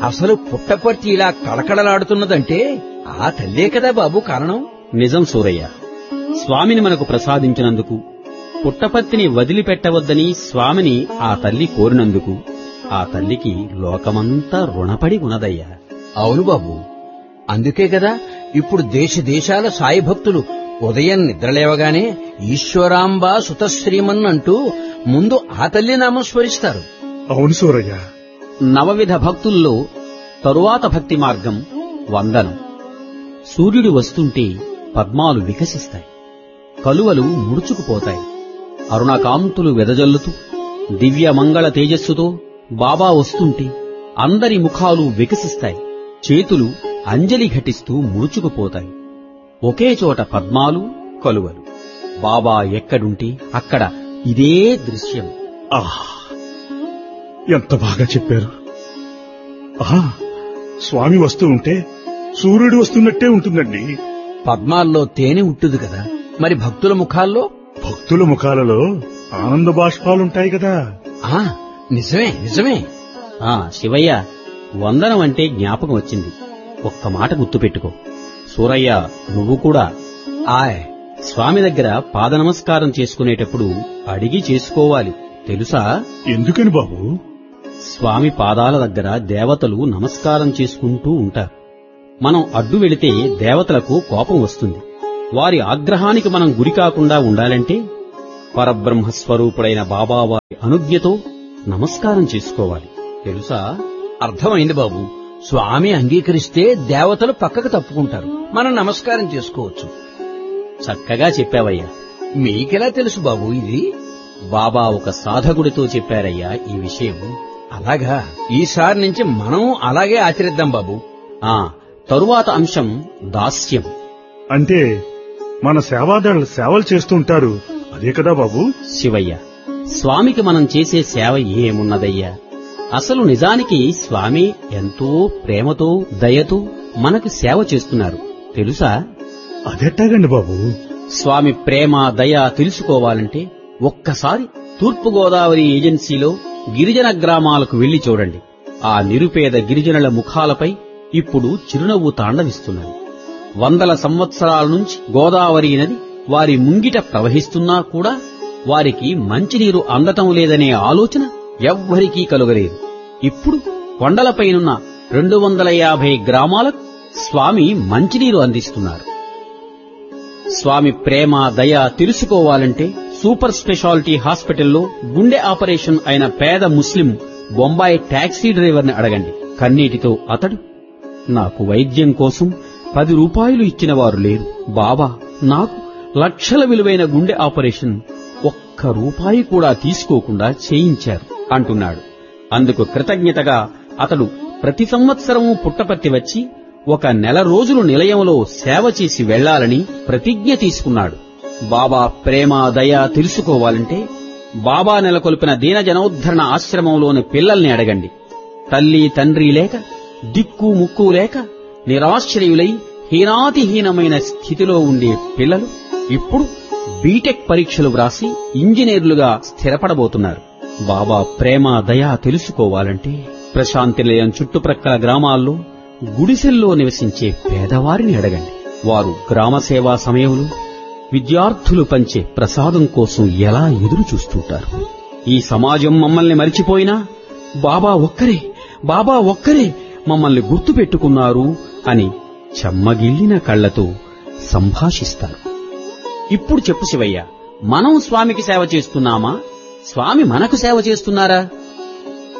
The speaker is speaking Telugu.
అసలు పుట్టపర్తి ఇలా కళకళలాడుతున్నదంటే ఆ తల్లే కదా బాబు కారణం. నిజం సూరయ్య. స్వామిని మనకు ప్రసాదించినందుకు, పుట్టపర్తిని వదిలిపెట్టవద్దని స్వామిని ఆ తల్లి కోరినందుకు ఆ తల్లికి లోకమంతా రుణపడి ఉన్నదయ్యా. అవును బాబు, అందుకే కదా ఇప్పుడు దేశ దేశాల సాయి భక్తులు ఉదయం నిద్రలేవగానే ఈశ్వరాంబ సుతశ్రీమన్ అంటూ ముందు ఆ తల్లి నామం స్మరిస్తారు. అవును సూరయ్య. నవవిధ భక్తుల్లో తరువాత భక్తి మార్గం వందనం. సూర్యుడు వస్తుంటే పద్మాలు వికసిస్తాయి, కలువలు ముడుచుకుపోతాయి. అరుణకాంతులు వెదజల్లుతూ దివ్య మంగళ తేజస్సుతో బాబా వస్తుంటే అందరి ముఖాలు వికసిస్తాయి, చేతులు అంజలి ఘటిస్తూ ముడుచుకుపోతాయి. ఒకే చోట పద్మాలు, కలువలు. బాబా ఎక్కడుంటే అక్కడ ఇదే దృశ్యం. ఎంత బాగా చెప్పారు. స్వామి వస్తూ ఉంటే సూర్యుడు వస్తున్నట్టే ఉంటుందండి. పద్మాల్లో తేనె ఉంటుంది కదా, మరి భక్తుల ముఖాల్లో? భక్తుల ముఖాలలో ఆనంద బాష్పాలుంటాయి కదా. నిజమే నిజమే. శివయ్య, వందనం అంటే జ్ఞాపకం వచ్చింది. ఒక్క మాట గుర్తుపెట్టుకో సూరయ్య, నువ్వు కూడా స్వామి దగ్గర పాద నమస్కారం చేసుకునేటప్పుడు అడిగి చేసుకోవాలి, తెలుసా? ఎందుకని బాబు? స్వామి పాదాల దగ్గర దేవతలు నమస్కారం చేసుకుంటూ ఉంటారు. మనం అడ్డు వెళితే దేవతలకు కోపం వస్తుంది. వారి ఆగ్రహానికి మనం గురి కాకుండా ఉండాలంటే పరబ్రహ్మస్వరూపుడైన బాబావారి అనుజ్ఞతో నమస్కారం చేసుకోవాలి, తెలుసా? అర్థమైంది బాబు. స్వామి అంగీకరిస్తే దేవతలు పక్కకు తప్పుకుంటారు, మనం నమస్కారం చేసుకోవచ్చు. చక్కగా చెప్పావయ్యా. మీకెలా తెలుసు బాబు ఇది? బాబా ఒక సాధకుడితో చెప్పారయ్యా ఈ విషయం. అలాగా? ఈసారి నుంచి మనం అలాగే ఆచరిద్దాం బాబు. తరువాత అంశం దాస్యం. అంటే మన సేవాదారులు సేవలు చేస్తుంటారు, అదే కదా బాబు? శివయ్య, స్వామికి మనం చేసే సేవ ఏమున్నదయ్యా? అసలు నిజానికి స్వామి ఎంతో ప్రేమతో, దయతో మనకు సేవ చేస్తున్నారు, తెలుసా? అదెట్టాగండి బాబు? స్వామి ప్రేమ, దయ తెలుసుకోవాలంటే ఒక్కసారి తూర్పుగోదావరి ఏజెన్సీలో గిరిజన గ్రామాలకు వెళ్లి చూడండి. ఆ నిరుపేద గిరిజనుల ముఖాలపై ఇప్పుడు చిరునవ్వు తాండవిస్తున్నది. వందల సంవత్సరాల నుంచి గోదావరి నది వారి ముంగిట ప్రవహిస్తున్నా కూడా వారికి మంచినీరు అందటం లేదనే ఆలోచన ఎవ్వరికీ కలుగలేదు. ఇప్పుడు కొండలపైనున్న 250 గ్రామాలకు స్వామి మంచినీరు అందిస్తున్నారు. స్వామి ప్రేమ, దయ తెలుసుకోవాలంటే సూపర్ స్పెషాలిటీ హాస్పిటల్లో గుండె ఆపరేషన్ అయిన పేద ముస్లిం బొంబాయి టాక్సీ డ్రైవర్ని అడగండి. కన్నీటితో అతడు, నాకు వైద్యం కోసం 10 రూపాయలు ఇచ్చిన వారు లేరు బాబా, నాకు లక్షల విలువైన గుండె ఆపరేషన్ ఒక్క రూపాయి కూడా తీసుకోకుండా చేయించారు అంటున్నాడు. అందుకు కృతజ్ఞతగా అతడు ప్రతి సంవత్సరము పుట్టపర్తి వచ్చి 1 నెల రోజులు నిలయంలో సేవ చేసి వెళ్లాలని ప్రతిజ్ఞ తీసుకున్నాడు. బాబా ప్రేమ, దయ తెలుసుకోవాలంటే బాబా నెలకొల్పిన దీనజనోద్ధరణ ఆశ్రమంలోని పిల్లల్ని అడగండి. తల్లి తండ్రి లేక, దిక్కు ముక్కు లేక, నిరాశ్రయులై హీనాతిహీనమైన స్థితిలో ఉండే పిల్లలు ఇప్పుడు బీటెక్ పరీక్షలు వ్రాసి ఇంజనీర్లుగా స్థిరపడబోతున్నారు. బాబా ప్రేమ, దయ తెలుసుకోవాలంటే ప్రశాంతి నిలయం చుట్టుప్రక్కల గ్రామాల్లో గుడిసెల్లో నివసించే పేదవారిని అడగండి. వారు గ్రామ సేవా సమయంలో విద్యార్థులు పంచే ప్రసాదం కోసం ఎలా ఎదురు చూస్తుంటారు. ఈ సమాజం మమ్మల్ని మరిచిపోయినా బాబా ఒక్కరే మమ్మల్ని గుర్తు పెట్టుకున్నారు అని చెమ్మగిల్లిన కళ్లతో సంభాషిస్తారు. ఇప్పుడు చెప్పు శివయ్య, మనం స్వామికి సేవ చేస్తున్నామా, స్వామి మనకు సేవ చేస్తున్నారా?